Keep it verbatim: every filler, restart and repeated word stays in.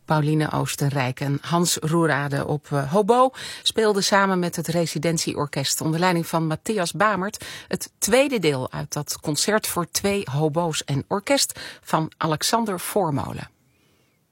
Pauline Oostenrijk en Hans Roerade op uh, hobo speelden samen met het Residentieorkest onder leiding van Matthias Bamert het tweede deel uit dat concert voor twee hobo's en orkest van Alexander Voormolen.